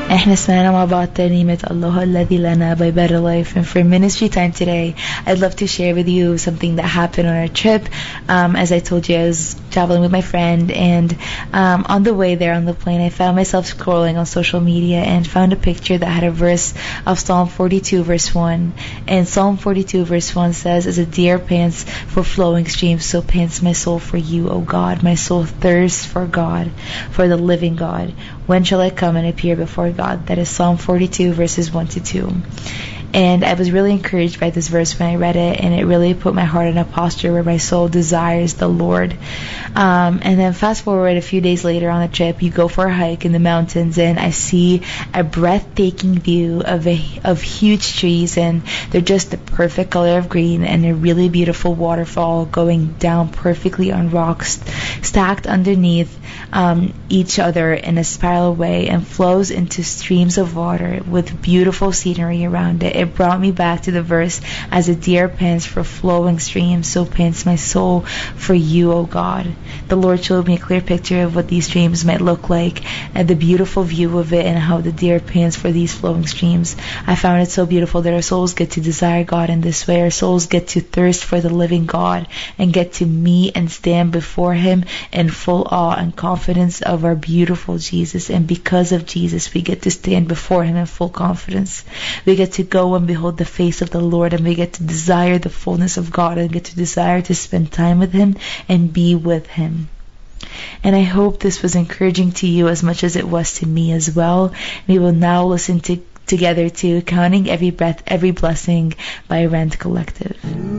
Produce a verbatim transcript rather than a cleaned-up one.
احنا سمعنا مع بعض ترنيمة الله الذي لنا by Better Life. And for ministry time today, I'd love to share with you something that happened on our trip. Um, as I told you, I was traveling with my friend, and um, on the way there on the plane, I found myself scrolling on social media and found a picture that had a verse of Psalm forty-two verse one. And Psalm forty-two verse one says, "As a deer pants for flowing streams, so pants my soul for you, O God. My soul thirsts for God, for the living God. When shall I come and appear before God?" That is Psalm forty-two verses one to two. And I was really encouraged by this verse when I read it, and it really put my heart in a posture where my soul desires the Lord. Um, and then fast forward a few days later on the trip, you go for a hike in the mountains, and I see a breathtaking view of a, of huge trees, and they're just the perfect color of green, and a really beautiful waterfall going down perfectly on rocks stacked underneath um, each other in a spiral way, and flows into streams of water with beautiful scenery around it. It brought me back to the verse, "As a deer pants for flowing streams, so pants my soul for you, O God." The Lord showed me a clear picture of what these streams might look like, and the beautiful view of it, and how the deer pants for these flowing streams. I found it so beautiful that our souls get to desire God in this way. Our souls get to thirst for the living God, and get to meet and stand before Him in full awe and confidence of our beautiful Jesus. And because of Jesus, we get to stand before Him in full confidence. We get to go and behold the face of the Lord, and we get to desire the fullness of God, and get to desire to spend time with Him and be with Him. And I hope this was encouraging to you as much as it was to me as well. We will now listen to together to "Counting Every Breath, Every Blessing" by Rend Collective.